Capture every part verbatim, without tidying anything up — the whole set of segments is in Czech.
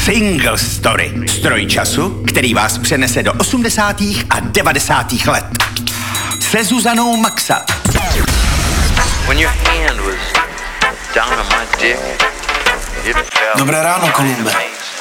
Single Story. Stroj času, který vás přenese do osmdesátých a devadesátých let. Se Zuzanou Maxa. When your hand was down on my dick, it felt... Dobré ráno, Kolumbe.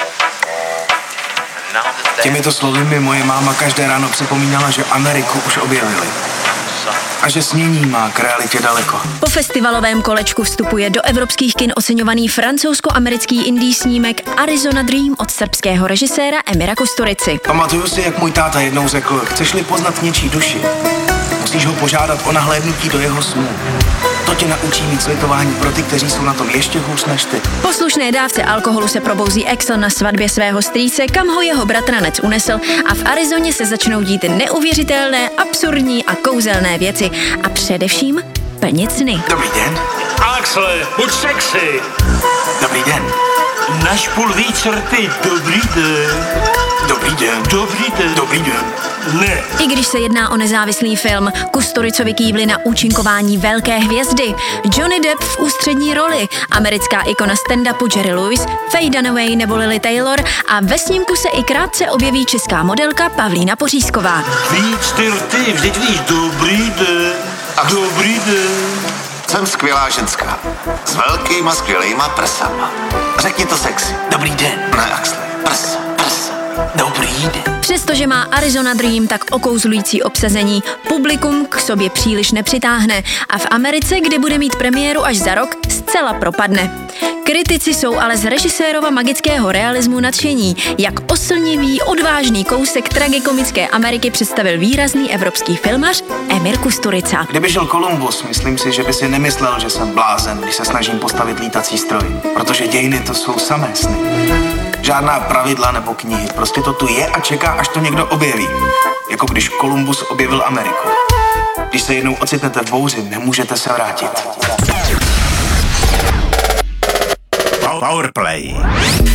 Těmito slovy mi moje máma každé ráno připomínala, že Ameriku už objevili. A že s ní má k realitě daleko. Po festivalovém kolečku vstupuje do evropských kin oceňovaný francouzsko-americký indie snímek Arizona Dream od srbského režiséra Emira Kusturici. Pamatuju si, jak můj táta jednou řekl, chceš-li poznat něčí duši, musíš ho požádat o nahlédnutí do jeho snů. To tě naučí mít slitování pro ty, kteří jsou na tom ještě hůř než ty. Po slušné dávce alkoholu se probouzí Exxon na svatbě svého strýce, kam ho jeho bratranec unesl, a v Arizoně se začnou dít neuvěřitelné, absurdní a kouzelné věci. A především plnit sny. Dobrý den. Axle, buď sexy. Dobrý den. Našpul víc rty. Dobrý den. Dobrý den. Dobrý den. Dobrý den. Ne. I když se jedná o nezávislý film, Kusturicovi kývli na účinkování velké hvězdy. Johnny Depp v ústřední roli, americká ikona stand-upu Jerry Lewis, Faye Dunaway nebo Lily Taylor a ve snímku se i krátce objeví česká modelka Pavlína Pořízková. Víc ty rty, vždyť víš, dobrý den. Dobrý den. Jsem skvělá ženská. S velkýma skvělýma prsama. Řekni to sexy. Dobrý den. Ne, Axle. Prsa, prsa. Dobrý den. Přestože má Arizona Dream tak okouzlující obsazení, publikum k sobě příliš nepřitáhne a v Americe, kde bude mít premiéru až za rok, zcela propadne. Kritici jsou ale z režisérova magického realismu nadšení, jak oslnivý, odvážný kousek tragikomické Ameriky představil výrazný evropský filmař Emir Kusturica. Kdyby žil Kolumbus, myslím si, že by si nemyslel, že jsem blázen, když se snažím postavit lítací stroj. Protože dějiny to jsou samé sny. Žádná pravidla nebo knihy, prostě to tu je a čeká, až to někdo objeví. Jako když Kolumbus objevil Ameriku. Když se jednou ocitnete v bouři, nemůžete se vrátit. Powerplay.